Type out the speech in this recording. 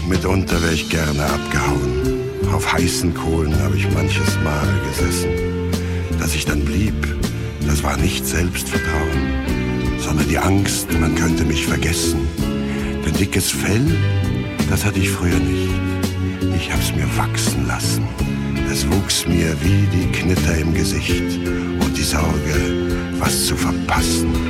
Mitunter wär ich gerne abgehauen. Auf heißen Kohlen habe ich manches Mal gesessen. Dass ich dann blieb, das war nicht Selbstvertrauen, sondern die Angst, man könnte mich vergessen. Denn dickes Fell, das hatte ich früher nicht. Ich hab's mir wachsen lassen. Es wuchs mir wie die Knitter im Gesicht und die Sorge, was zu verpassen.